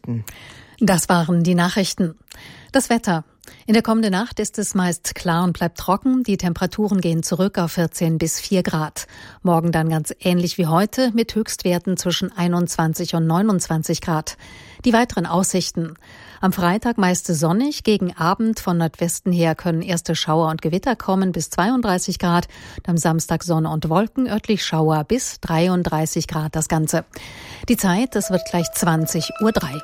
Nachrichten. Das waren die Nachrichten. Das Wetter. In der kommenden Nacht ist es meist klar und bleibt trocken. Die Temperaturen gehen zurück auf 14 bis 4 Grad. Morgen dann ganz ähnlich wie heute mit Höchstwerten zwischen 21 und 29 Grad. Die weiteren Aussichten. Am Freitag meist sonnig, gegen Abend von Nordwesten her können erste Schauer und Gewitter kommen bis 32 Grad. Am Samstag Sonne und Wolken, örtlich Schauer bis 33 Grad das Ganze. Die Zeit, es wird gleich 20:03 Uhr.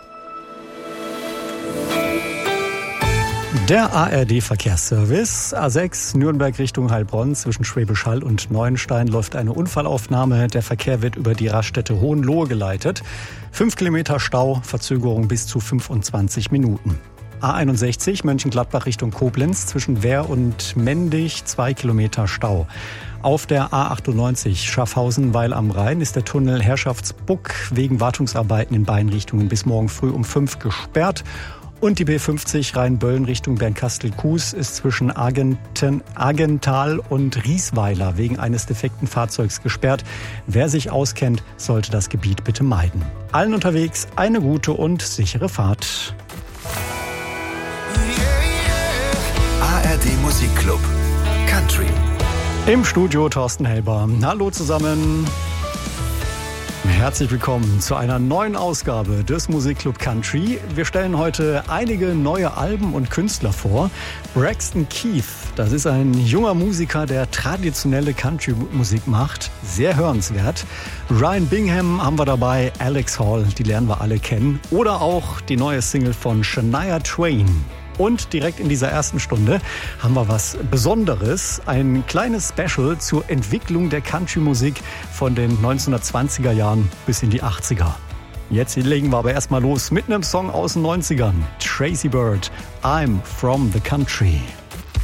Der ARD-Verkehrsservice. A6 Nürnberg Richtung Heilbronn zwischen Schwäbisch Hall und Neuenstein läuft eine Unfallaufnahme. Der Verkehr wird über die Raststätte Hohenlohe geleitet. 5 Kilometer Stau, Verzögerung bis zu 25 Minuten. A61 Mönchengladbach Richtung Koblenz zwischen Wehr und Mendig 2 Kilometer Stau. Auf der A98 Schaffhausen-Weil am Rhein ist der Tunnel Herrschaftsbuck wegen Wartungsarbeiten in beiden Richtungen bis morgen früh um 5 gesperrt. Und die B50 Rhein-Böllen Richtung Bernkastel-Kues ist zwischen Argental und Riesweiler wegen eines defekten Fahrzeugs gesperrt. Wer sich auskennt, sollte das Gebiet bitte meiden. Allen unterwegs eine gute und sichere Fahrt. ARD Musikclub Country. Im Studio Thorsten Helber. Hallo zusammen. Herzlich willkommen zu einer neuen Ausgabe des Musikclub Country. Wir stellen heute einige neue Alben und Künstler vor. Braxton Keith, das ist ein junger Musiker, der traditionelle Country-Musik macht. Sehr hörenswert. Ryan Bingham haben wir dabei, Alex Hall, die lernen wir alle kennen. Oder auch die neue Single von Shania Twain. Und direkt in dieser ersten Stunde haben wir was Besonderes, ein kleines Special zur Entwicklung der Country-Musik von den 1920er Jahren bis in die 80er. Jetzt legen wir aber erstmal los mit einem Song aus den 90ern. Tracy Bird, I'm from the Country.